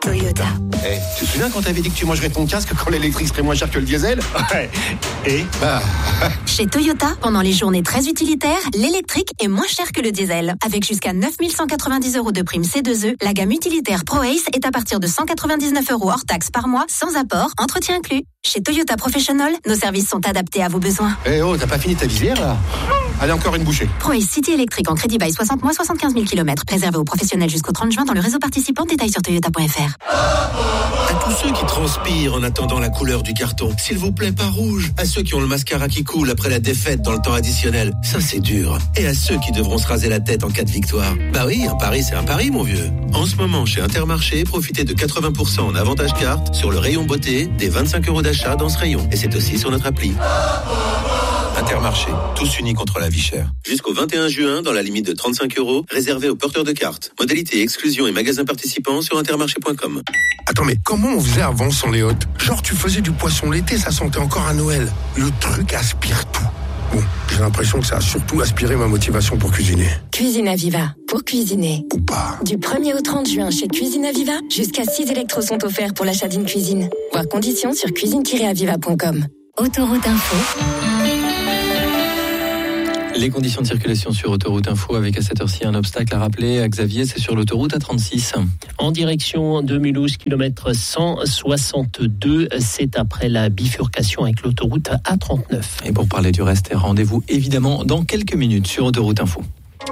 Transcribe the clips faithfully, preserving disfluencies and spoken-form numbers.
Toyota. Eh, tu te souviens quand t'avais dit que tu mangerais ton casque quand l'électrique serait moins cher que le diesel? Ouais. Et bah... Chez Toyota, pendant les journées très utilitaires, l'électrique est moins cher que le diesel. Avec jusqu'à neuf mille cent quatre-vingt-dix euros de prime C deux E, la gamme utilitaire ProAce est à partir de cent quatre-vingt-dix-neuf euros hors taxe par mois, sans apport, entretien inclus. Chez Toyota Professional, nos services sont adaptés à vos besoins. Eh oh, t'as pas fini ta visière là? Allez, encore une bouchée. ProAce City électrique en crédit bail soixante mois, soixante-quinze mille kilomètres. Réservé aux professionnels jusqu'au trente juin dans le réseau participant. Détails sur toyota point f r. À tous ceux qui transpirent en attendant la couleur du carton, s'il vous plaît, pas rouge. À ceux qui ont le mascara qui coule après la défaite dans le temps additionnel, ça c'est dur. Et à ceux qui devront se raser la tête en cas de victoire. Bah oui, un pari c'est un pari, mon vieux. En ce moment, chez Intermarché, profitez de quatre-vingts pour cent en avantage carte sur le rayon beauté des vingt-cinq euros d'achat dans ce rayon. Et c'est aussi sur notre appli. Intermarché, tous unis contre la vie chère. Jusqu'au vingt et un juin, dans la limite de trente-cinq euros, réservé aux porteurs de cartes. Modalité, exclusion et magasins participants sur intermarché point com. Attends, mais comment on faisait avant sans les hôtes? Genre, tu faisais du poisson l'été, ça sentait encore à Noël. Le truc aspire tout. Bon, j'ai l'impression que ça a surtout aspiré ma motivation pour cuisiner. Cuisine Aviva, pour cuisiner. Ou pas. Du premier au trente juin chez Cuisine Aviva, jusqu'à six électros sont offerts pour l'achat d'une cuisine. Voir conditions sur cuisine tiret aviva point com. Autoroute Info. Les conditions de circulation sur Autoroute Info avec à cette heure-ci un obstacle à rappeler. À Xavier, c'est sur l'autoroute A trente-six. En direction de Mulhouse, kilomètre cent soixante-deux, c'est après la bifurcation avec l'autoroute A trente-neuf. Et pour parler du reste, rendez-vous évidemment dans quelques minutes sur Autoroute Info.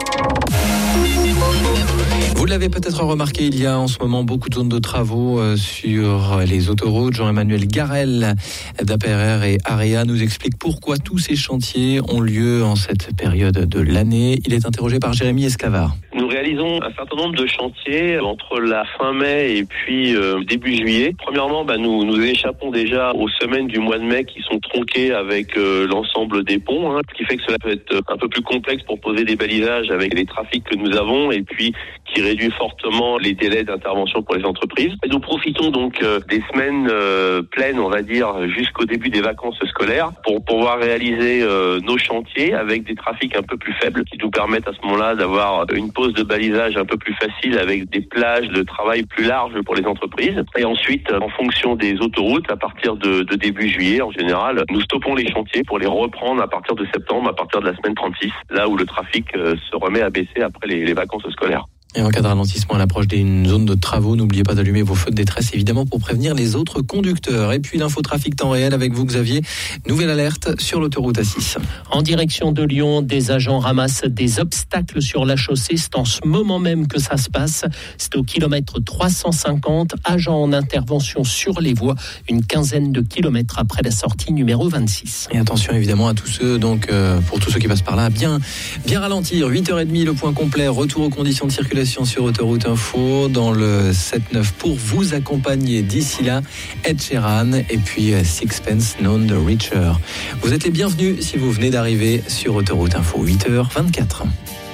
Vous l'avez peut-être remarqué, il y a en ce moment beaucoup de zones de travaux sur les autoroutes. Jean-Emmanuel Garel d'A P R R et Area nous explique pourquoi tous ces chantiers ont lieu en cette période de l'année. Il est interrogé par Jérémy Esclavard. Nous réalisons un certain nombre de chantiers entre la fin mai et puis euh, début juillet. Premièrement, bah, nous nous échappons déjà aux semaines du mois de mai qui sont tronquées avec euh, l'ensemble des ponts, hein, ce qui fait que cela peut être un peu plus complexe pour poser des balisages avec les trafics que nous avons et puis qui réduit fortement les délais d'intervention pour les entreprises. Et nous profitons donc euh, des semaines euh, pleines, on va dire, jusqu'au début des vacances scolaires pour pouvoir réaliser euh, nos chantiers avec des trafics un peu plus faibles qui nous permettent à ce moment-là d'avoir une pause de balisage un peu plus facile avec des plages de travail plus larges pour les entreprises. Et ensuite, en fonction des autoroutes, à partir de, de début juillet, en général, nous stoppons les chantiers pour les reprendre à partir de septembre, à partir de la semaine trente-six, là où le trafic euh, se remet à baisser après les, les vacances scolaires. Et en cas de ralentissement à l'approche d'une zone de travaux, n'oubliez pas d'allumer vos feux de détresse, évidemment, pour prévenir les autres conducteurs. Et puis l'infotrafic temps réel avec vous, Xavier. Nouvelle alerte sur l'autoroute A six. En direction de Lyon, des agents ramassent des obstacles sur la chaussée. C'est en ce moment même que ça se passe. C'est au kilomètre trois cent cinquante. Agents en intervention sur les voies. Une quinzaine de kilomètres après la sortie numéro vingt-six. Et attention évidemment à tous ceux, donc euh, pour tous ceux qui passent par là, bien, bien ralentir. huit heures trente, le point complet. Retour aux conditions de circulation sur Autoroute Info dans le sept neuf pour vous accompagner d'ici là. Ed Sheeran et puis Sixpence None the Richer. Vous êtes les bienvenus si vous venez d'arriver sur Autoroute Info. huit heures vingt-quatre.